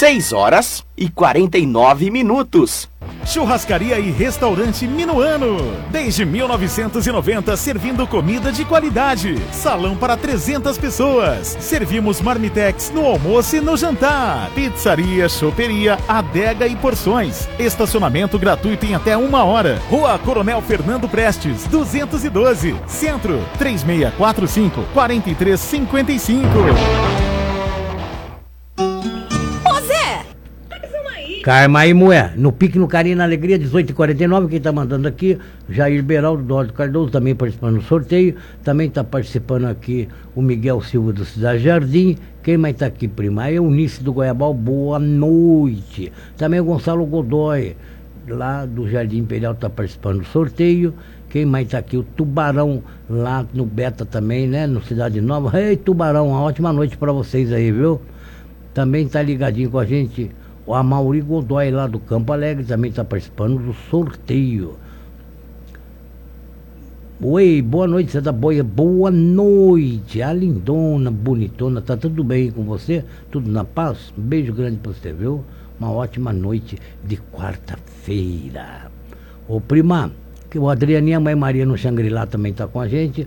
6h49. Churrascaria e restaurante Minuano. Desde 1990, servindo comida de qualidade. Salão para 300 pessoas. Servimos marmitex no almoço e no jantar. Pizzaria, choperia, adega e porções. Estacionamento gratuito em até 1 hora. Rua Coronel Fernando Prestes, 212. Centro, 3645-4355. Carma e Moé, no Pique no Carinho na Alegria, 18h49, quem tá mandando aqui, Jair Beraldo, Eduardo Cardoso, também participando do sorteio, também tá participando aqui o Miguel Silva do Cidade Jardim, quem mais tá aqui, prima? É o Eunice do Goiabal, boa noite, também o Gonçalo Godoy, lá do Jardim Imperial, tá participando do sorteio, quem mais tá aqui? O Tubarão, lá no Beta também, né, no Cidade Nova. Ei, Tubarão, uma ótima noite pra vocês aí, viu? Também tá ligadinho com a gente o Amauri Godoy, lá do Campo Alegre, também está participando do sorteio. Oi, boa noite, Zé da Boia. Boa noite, a lindona, bonitona, tá tudo bem com você? Tudo na paz? Um beijo grande pra você, viu? Uma ótima noite de quarta-feira. Ô, prima, que o Adrianinha, a mãe Maria no Xangri-Lá também tá com a gente.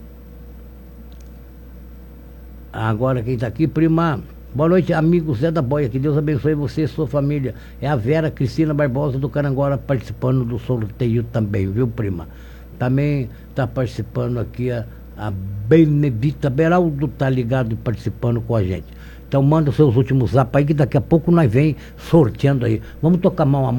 Agora quem tá aqui, prima... Boa noite, amigo Zé da Boia, que Deus abençoe você e sua família. É a Vera Cristina Barbosa do Caranguara participando do sorteio também, viu, prima? Também está participando aqui a Benedita Beraldo, tá ligado e participando com a gente. Então manda os seus últimos zap aí, que daqui a pouco nós vem sorteando aí. Vamos tocar mal a